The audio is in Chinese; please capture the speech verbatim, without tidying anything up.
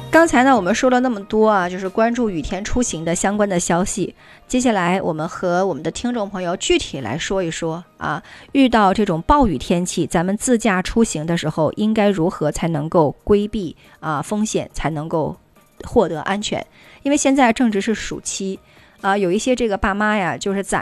刚才呢，我们说了那么多啊，就是关注雨天出行的相关的消息。接下来，我们和我们的听众朋友具体来说一说啊，遇到这种暴雨天气，咱们自驾出行的时候，应该如何才能够规避啊风险，才能够获得安全？因为现在正值是暑期啊，有一些这个爸妈呀，就是攒